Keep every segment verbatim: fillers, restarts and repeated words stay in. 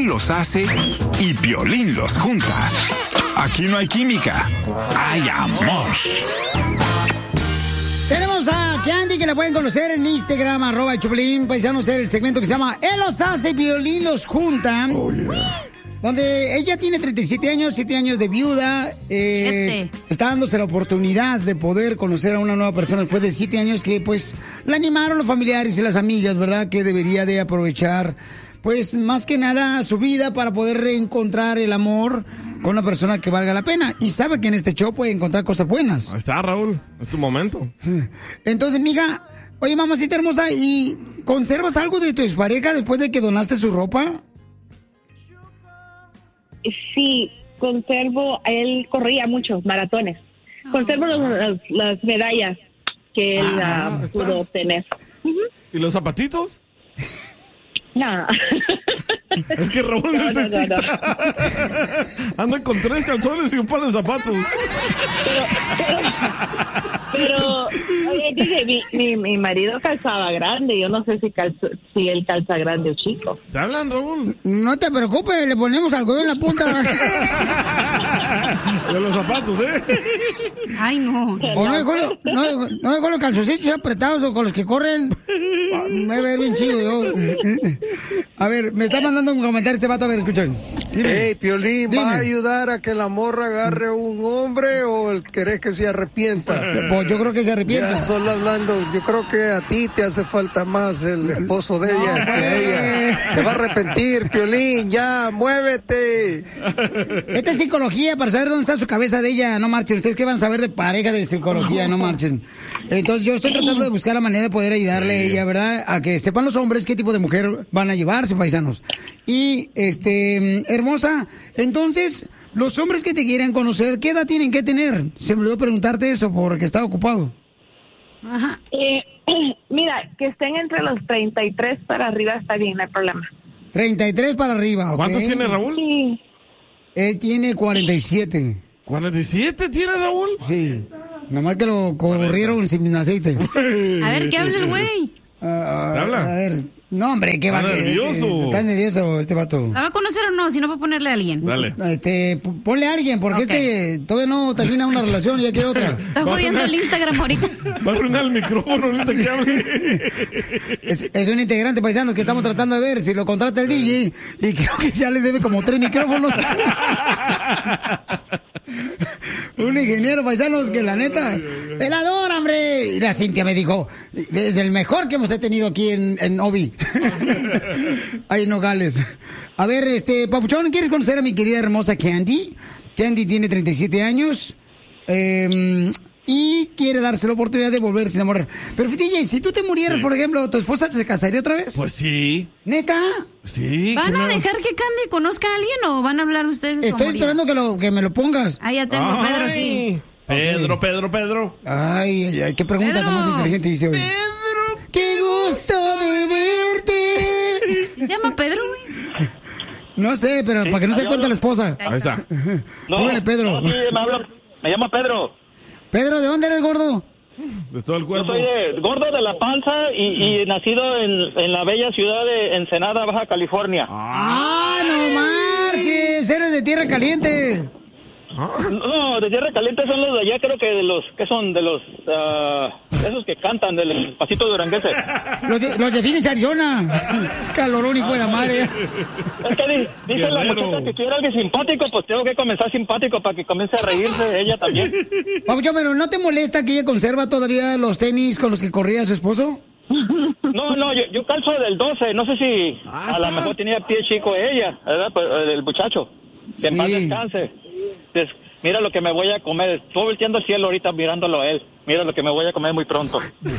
Él los hace y Piolín los junta. Aquí no hay química, hay amor. Tenemos a Candy, que la pueden conocer en Instagram, arroba el Choplin, paisanos, el segmento que se llama Él los hace y Piolín los junta. Oh, yeah. Donde ella tiene treinta y siete años, siete años de viuda. Eh, está dándose la oportunidad de poder conocer a una nueva persona después de siete años que, pues, la animaron los familiares y las amigas, ¿verdad? Que debería de aprovechar, pues, más que nada su vida para poder reencontrar el amor con una persona que valga la pena. Y sabe que en este show puede encontrar cosas buenas. Ahí está, Raúl. Es tu momento. Entonces, mija, oye, mamacita hermosa, ¿y conservas algo de tu expareja después de que donaste su ropa? Sí, conservo, él corría muchos maratones. Conservo los, las, las medallas que él ah, uh, pudo obtener. Uh-huh. ¿Y los zapatitos? No. Es que Raúl no, necesita. No, no, no. Andan con tres calzones y un par de zapatos. Pero, pero, pero oye, dije, mi, mi, mi marido calzaba grande. Yo no sé si, calzo, si él calza grande o chico. ¿Te hablan, Raúl? No te preocupes, le ponemos algodón en la punta. De los zapatos, ¿eh? Ay, no. O no dejó los, no, no dejó los calzoncitos apretados o con los que corren. Me ve bien chido yo. A ver, me está mandando un comentario este vato, a ver, escuchen. Hey, Piolín, Dime. ¿va a ayudar a que la morra agarre un hombre o querés que se arrepienta? Pues yo creo que se arrepienta. Ya solo hablando, yo creo que a ti te hace falta más el esposo de ella no, que a ella. Se va a arrepentir, Piolín, ya, muévete. Esta es psicología para saber dónde está su cabeza de ella, no marchen. Ustedes que van a saber de pareja de psicología, no marchen. Entonces yo estoy tratando de buscar la manera de poder ayudarle a ella, ¿verdad? A que sepan los hombres qué tipo de mujer van a llevarse, paisanos. Y, este, hermosa, entonces, los hombres que te quieran conocer, ¿qué edad tienen que tener? Se me olvidó preguntarte eso porque estaba ocupado. Ajá. Eh, mira, que estén entre los treinta y tres para arriba está bien, no hay problema. treinta y tres para arriba, ¿ok? ¿Cuántos tiene Raúl? Sí. Él tiene cuarenta y siete. ¿cuarenta y siete tiene Raúl? Sí. Nomás que lo corrieron sin aceite. A ver, ¿qué habla el güey? Uh, uh, ¿Te habla? A ver, no, hombre, ¿qué va? Está nervioso. Este, está nervioso este vato. ¿La va a conocer o no? Si no, va a ponerle a alguien. Dale. Este, ponle a alguien, porque okay. este todavía no termina una relación y ya quiere otra. Está jodiendo el Instagram ahorita. Va a arruinar el micrófono ahorita que hable. Es, es un integrante paisano que estamos tratando de ver si lo contrata el D J y creo que ya le debe como tres micrófonos. Un ingeniero paisanos que la neta te la adora, hombre. Y la Cintia me dijo, es el mejor que hemos tenido aquí en, en Obi. Ahí en Nogales. A ver, este, Papuchón, ¿quieres conocer a mi querida hermosa Candy? Candy tiene treinta y siete años. Eh, y quiere darse la oportunidad de volverse a enamorar. Pero, D J, si tú te murieras, sí. por ejemplo, ¿tu esposa se casaría otra vez? Pues sí. ¿Neta? Sí. ¿Van a no? dejar que Candy conozca a alguien o van a hablar ustedes? Estoy esperando que, lo, que me lo pongas. Ah, ya tengo a Pedro aquí. Pedro, Pedro, Pedro. Ay, ay, ay, qué pregunta tan más inteligente dice hoy. Pedro. ¡Qué gusto de verte! ¿Se llama Pedro, güey? No sé, pero sí, para que no se cuente la esposa. Ahí está. No, Póngale Pedro. No, sí, me, hablo, me llamo Pedro. Pedro, ¿de dónde eres, gordo? De todo el cuerpo. Yo soy de, gordo de la panza y, y nacido en, en la bella ciudad de Ensenada, Baja California. ¡Ah, no marches! Eres de tierra caliente. ¿Ah? No, de tierra caliente son los de allá, creo que de los, ¿qué son? De los, uh, esos que cantan, del pasito duranguense. Los de, los de Phoenix, Arizona. Calorón, hijo de la madre. Es que di, dice la muchacha que quiere alguien simpático, pues tengo que comenzar simpático para que comience a reírse ella también. Papucho, pero ¿no te molesta que ella conserva todavía los tenis con los que corría su esposo? No, no, yo, yo calzo del doce, no sé si ah, a lo mejor tenía pie chico ella, ¿verdad? Pues, el muchacho. Que en paz descanse. Pues, mira lo que me voy a comer. Estoy volteando el cielo ahorita mirándolo a él. Mira lo que me voy a comer muy pronto.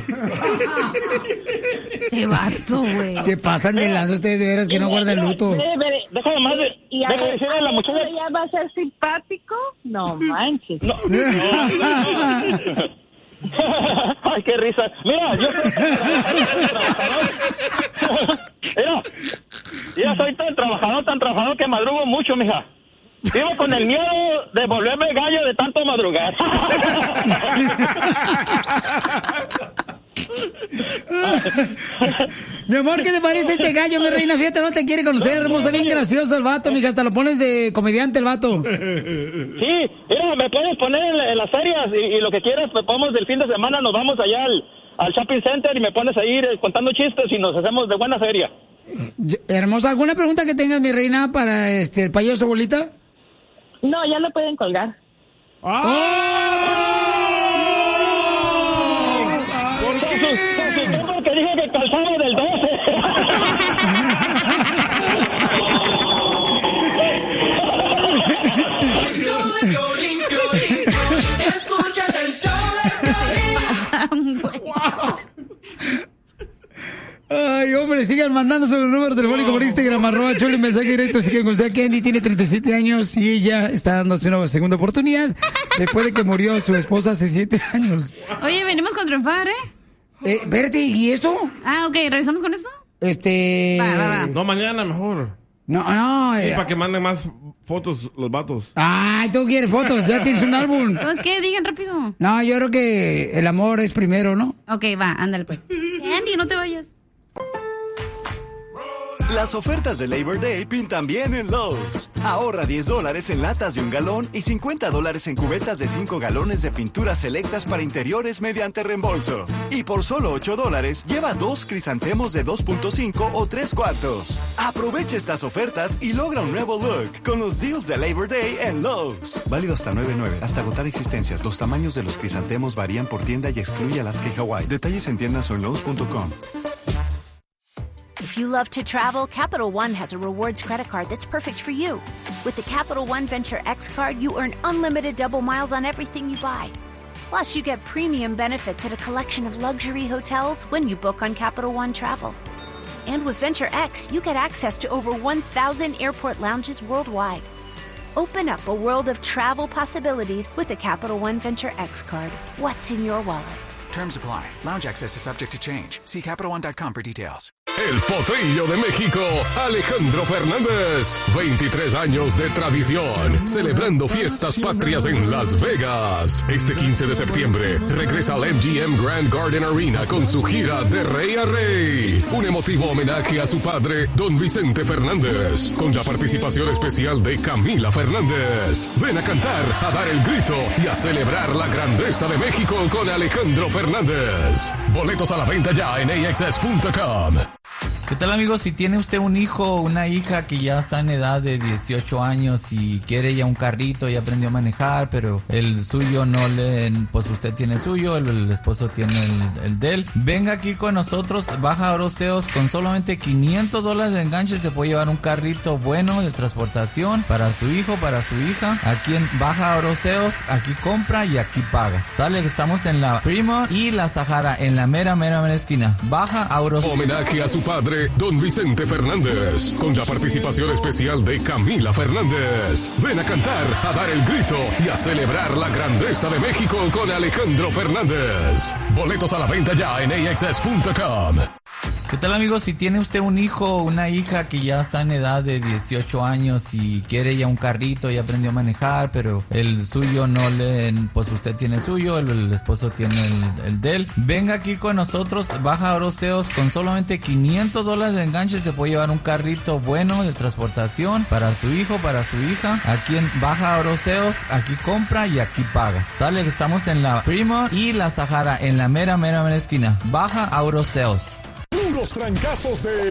Te vato, güey. Te pasan de lazo ustedes de veras que no guardan luto. Déjame más de, ¿Y a deja de decirle a la muchacha? ¿Ya va a ser simpático? No manches. No, no, no, no. Ay, qué risa. Mira, yo soy trabajador. Mira, yo soy tan trabajador, tan trabajador que madrugo mucho, mija. Vivo con el miedo de volverme gallo de tanto madrugar. Mi amor, ¿qué te parece este gallo, mi reina? Fíjate, no te quiere conocer, hermosa, bien gracioso el vato, mija, hasta lo pones de comediante el vato. Sí, mira, me puedes poner en, en las ferias y, y lo que quieras, pues vamos del fin de semana, nos vamos allá al, al shopping center y me pones ahí eh, contando chistes y nos hacemos de buena feria. Hermosa, ¿alguna pregunta que tengas, mi reina, para este el payaso bolita? No, ya lo pueden colgar. ¿Por qué? Porque dije que calzaba del doce. El show de Piolín, Piolín, Piolín. Escuchas el show de Piolín. Ay, hombre, sigan mandando su número telefónico por Instagram, arroba Choli, mensaje directo si quieren conocer a Candy. Tiene treinta y siete años y ella está dándose una segunda oportunidad después de que murió su esposa hace siete años. Oye, venimos con triunfar, ¿eh? Eh, verte, ¿y esto? Ah, ok, ¿regresamos con esto? Este... Va, va, va. No, mañana mejor. No, no. Sí, Eh... para que manden más fotos los vatos. Ay, tú quieres fotos, ya tienes un álbum. Entonces, ¿qué? Digan rápido. No, yo creo que el amor es primero, ¿no? Ok, va, ándale pues. Andy, no te vayas. Las ofertas de Labor Day pintan bien en Lowe's. Ahorra diez dólares en latas de un galón y cincuenta dólares en cubetas de cinco galones de pinturas selectas para interiores mediante reembolso. Y por solo ocho dólares, lleva dos crisantemos de dos punto cinco o tres cuartos. Aprovecha estas ofertas y logra un nuevo look con los deals de Labor Day en Lowe's. Válido hasta nueve nueve, hasta agotar existencias. Los tamaños de los crisantemos varían por tienda y excluye Alaska y Hawaii. Detalles en tiendas o en Lowe's punto com. If you love to travel, Capital One has a rewards credit card that's perfect for you. With the Capital One Venture X card, you earn unlimited double miles on everything you buy. Plus, you get premium benefits at a collection of luxury hotels when you book on Capital One Travel. And with Venture X, you get access to over one thousand airport lounges worldwide. Open up a world of travel possibilities with the Capital One Venture X card. What's in your wallet? Terms apply. Lounge access is subject to change. See Capital One dot com for details. El Potrillo de México, Alejandro Fernández. veintitrés años de tradición, celebrando fiestas patrias en Las Vegas. Este quince de septiembre, regresa al M G M Grand Garden Arena con su gira de Rey a Rey. Un emotivo homenaje a su padre, Don Vicente Fernández, con la participación especial de Camila Fernández. Ven a cantar, a dar el grito y a celebrar la grandeza de México con Alejandro Fernández. Boletos a la venta ya en A X S punto com. ¿Qué tal, amigos? Si tiene usted un hijo o una hija que ya está en edad de dieciocho años y quiere ya un carrito, ya aprendió a manejar, pero el suyo no le... Pues usted tiene el suyo, el, el esposo tiene el, el de él. Venga aquí con nosotros, Baja Oroseos, con solamente quinientos dólares de enganche se puede llevar un carrito bueno de transportación para su hijo, para su hija. Aquí en Baja Oroseos, aquí compra y aquí paga. Sale, estamos en la Prima y la Sahara, en la mera, mera, mera esquina. Baja Oroseos. Homenaje a su padre, Don Vicente Fernández, con la participación especial de Camila Fernández. Ven a cantar, a dar el grito y a celebrar la grandeza de México con Alejandro Fernández. Boletos a la venta ya en A X S punto com. ¿Qué tal, amigos? Si tiene usted un hijo o una hija que ya está en edad de dieciocho años y quiere ya un carrito, ya aprendió a manejar, pero el suyo no le... Pues usted tiene el suyo, el, el esposo tiene el, el de él. Venga aquí con nosotros, Baja Oroseos, con solamente quinientos dólares de enganche se puede llevar un carrito bueno de transportación para su hijo, para su hija. Aquí en Baja Oroseos, aquí compra y aquí paga. Sale, estamos en la Prima y la Sahara, en la mera, mera, mera esquina. Baja Oroseos. Puros trancazos de